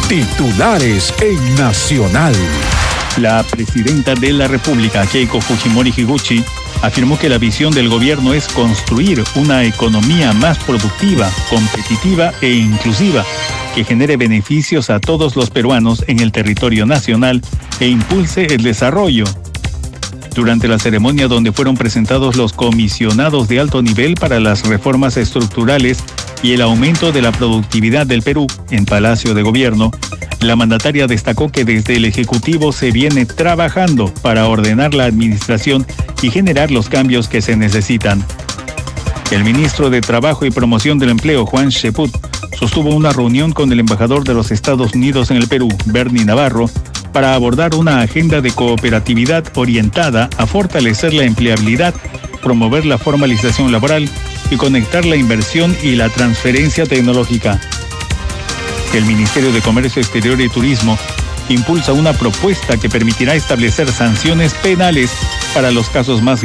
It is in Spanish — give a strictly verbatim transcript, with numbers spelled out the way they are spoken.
Titulares en Nacional. La presidenta de la República, Keiko Fujimori Higuchi, afirmó que la visión del gobierno es construir una economía más productiva, competitiva e inclusiva, que genere beneficios a todos los peruanos en el territorio nacional e impulse el desarrollo. Durante la ceremonia donde fueron presentados los comisionados de alto nivel para las reformas estructurales y el aumento de la productividad del Perú en Palacio de Gobierno, la mandataria destacó que desde el Ejecutivo se viene trabajando para ordenar la administración y generar los cambios que se necesitan. El ministro de Trabajo y Promoción del Empleo, Juan Cheput, sostuvo una reunión con el embajador de los Estados Unidos en el Perú, Bernie Navarro, para abordar una agenda de cooperatividad orientada a fortalecer la empleabilidad, promover la formalización laboral y conectar la inversión y la transferencia tecnológica. El Ministerio de Comercio Exterior y Turismo impulsa una propuesta que permitirá establecer sanciones penales para los casos más